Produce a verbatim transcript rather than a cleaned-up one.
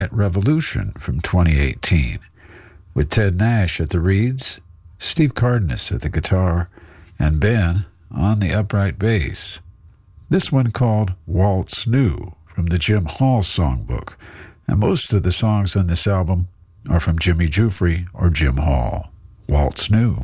at Revolution from twenty eighteen, with Ted Nash at the reeds, Steve Cardenas at the guitar, and Ben on the upright bass. This one called Waltz New from the Jim Hall songbook, and most of the songs on this album are from Jimmy Giuffre or Jim Hall. Waltz New.